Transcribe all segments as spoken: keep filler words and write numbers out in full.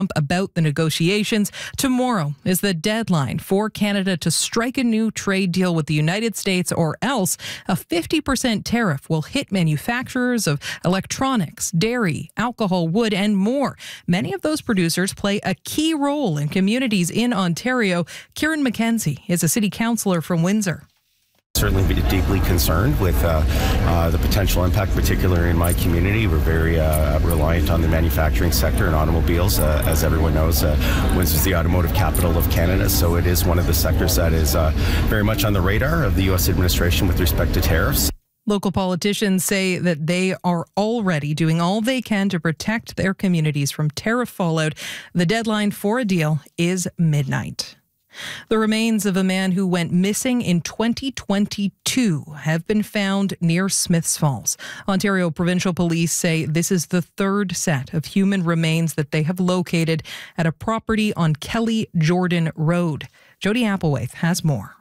about the negotiations. Tomorrow is the deadline for Canada to strike a new trade deal with the United States, or else a fifty percent tariff will hit manufacturers of electronics, dairy, alcohol, wood, and more. Many of those producers play a key role in communities in Ontario. Kieran McKenzie is a city councillor from Windsor. Certainly be deeply concerned with uh, uh, the potential impact, particularly in my community. We're very uh, reliant on the manufacturing sector and automobiles. Uh, as everyone knows, uh, Windsor is the automotive capital of Canada, so it is one of the sectors that is uh, very much on the radar of the U S administration with respect to tariffs. Local politicians say that they are already doing all they can to protect their communities from tariff fallout. The deadline for a deal is midnight. The remains of a man who went missing in twenty twenty-two have been found near Smiths Falls. Ontario Provincial Police say this is the third set of human remains that they have located at a property on Kelly Jordan Road. Jody Applewhite has more.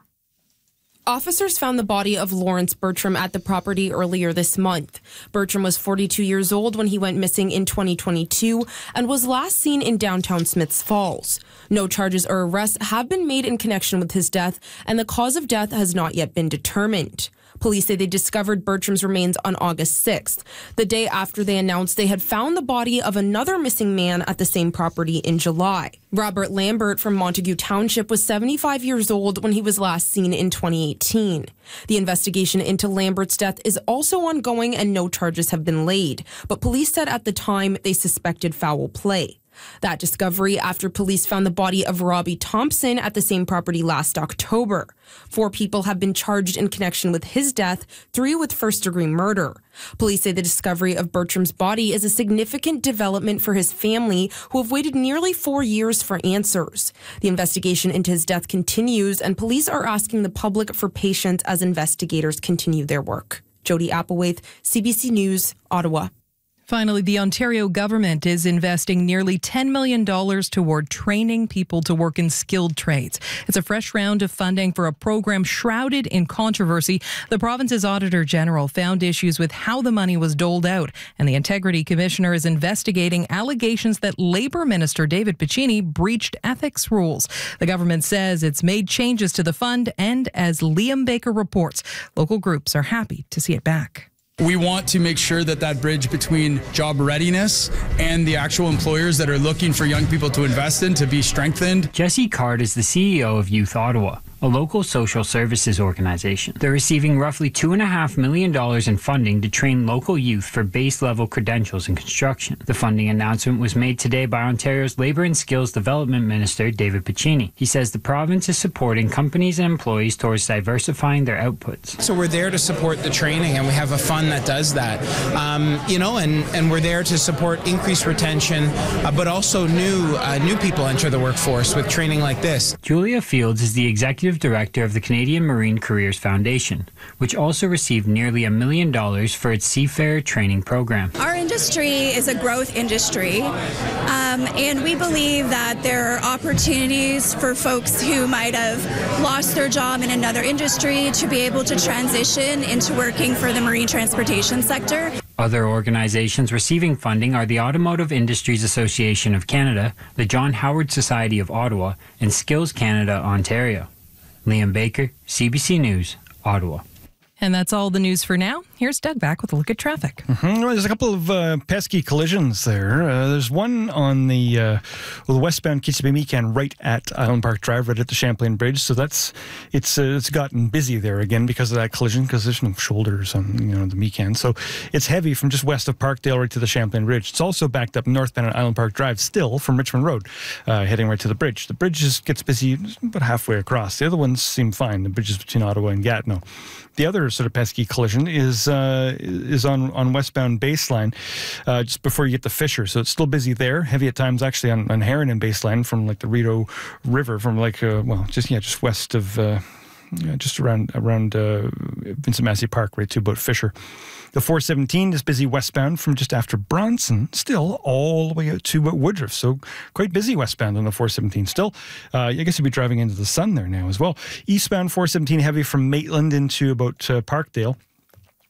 Officers found the body of Lawrence Bertram at the property earlier this month. Bertram was forty-two years old when he went missing in twenty twenty-two and was last seen in downtown Smiths Falls. No charges or arrests have been made in connection with his death, and the cause of death has not yet been determined. Police say they discovered Bertram's remains on August sixth, the day after they announced they had found the body of another missing man at the same property in July. Robert Lambert from Montague Township was seventy-five years old when he was last seen in twenty eighteen. The investigation into Lambert's death is also ongoing and no charges have been laid, but police said at the time they suspected foul play. That discovery after police found the body of Robbie Thompson at the same property last October. Four people have been charged in connection with his death, three with first-degree murder. Police say the discovery of Bertram's body is a significant development for his family, who have waited nearly four years for answers. The investigation into his death continues, and police are asking the public for patience as investigators continue their work. Jody Applewhite, C B C News, Ottawa. Finally, the Ontario government is investing nearly ten million dollars toward training people to work in skilled trades. It's a fresh round of funding for a program shrouded in controversy. The province's Auditor General found issues with how the money was doled out, and the Integrity Commissioner is investigating allegations that Labour Minister David Piccini breached ethics rules. The government says it's made changes to the fund, and as Liam Baker reports, local groups are happy to see it back. We want to make sure that that bridge between job readiness and the actual employers that are looking for young people to invest in to be strengthened. Jesse Card is the C E O of Youth Ottawa, a local social services organization. They're receiving roughly two point five million dollars in funding to train local youth for base-level credentials in construction. The funding announcement was made today by Ontario's Labour and Skills Development Minister, David Piccini. He says the province is supporting companies and employees towards diversifying their outputs. So we're there to support the training, and we have a fund that does that. Um, you know, and, and we're there to support increased retention, uh, but also new, uh, new people enter the workforce with training like this. Julia Fields is the executive director of the Canadian Marine Careers Foundation, which also received nearly a million dollars for its seafarer training program. Our industry is a growth industry, um, and we believe that there are opportunities for folks who might have lost their job in another industry to be able to transition into working for the marine transportation sector. Other organizations receiving funding are the Automotive Industries Association of Canada, the John Howard Society of Ottawa, and Skills Canada, Ontario. Liam Baker, C B C News, Ottawa. And that's all the news for now. Here's Doug back with a look at traffic. Mm-hmm. Well, there's a couple of uh, pesky collisions there. Uh, there's one on the uh, well, the westbound Kitsabay-Mecan right at Island Park Drive, right at the Champlain Bridge. So that's it's uh, it's gotten busy there again because of that collision, because there's no shoulders on you know the Mecan. So it's heavy from just west of Parkdale right to the Champlain Bridge. It's also backed up northbound at Island Park Drive, still from Richmond Road, uh, heading right to the bridge. The bridge just gets busy about halfway across. The other ones seem fine. The bridges between Ottawa and Gatineau. The other sort of pesky collision is uh, is on, on westbound Baseline, uh, just before you get to Fisher. So it's still busy there. Heavy at times actually on, on Heron and Baseline from like the Rideau River, from like uh, well, just yeah, just west of uh, yeah, just around around uh, Vincent Massey Park, right to about Fisher. The four seventeen is busy westbound from just after Bronson, still all the way out to Woodruff. So quite busy westbound on the four seventeen still. Uh, I guess you'd be driving into the sun there now as well. Eastbound four seventeen heavy from Maitland into about uh, Parkdale.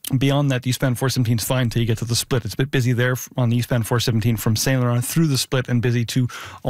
Beyond that, the eastbound four seventeen is fine until you get to the split. It's a bit busy there on the eastbound four seventeen from Saint Laurent through the split and busy too